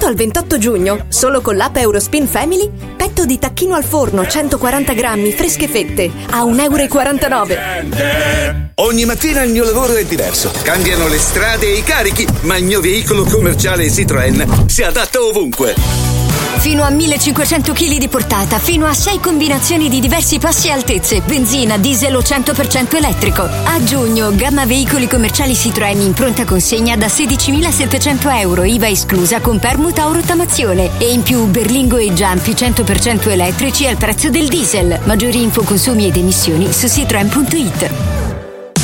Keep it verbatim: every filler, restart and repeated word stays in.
ventiquattro al ventotto giugno, solo con l'app Eurospin Family, petto di tacchino al forno centoquaranta grammi, fresche fette, a un euro e quarantanove. Ogni mattina il mio lavoro è diverso. Cambiano le strade e i carichi, ma il mio veicolo commerciale Citroën si adatta ovunque. Fino a millecinquecento chili di portata, fino a sei combinazioni di diversi passi e altezze, benzina, diesel o cento per cento elettrico. A giugno, gamma veicoli commerciali Citroën in pronta consegna da sedicimilasettecento euro, I V A esclusa, con permuta o rottamazione. E in più Berlingo e Giampi cento per cento elettrici al prezzo del diesel. Maggiori info, consumi ed emissioni su citroen punto it.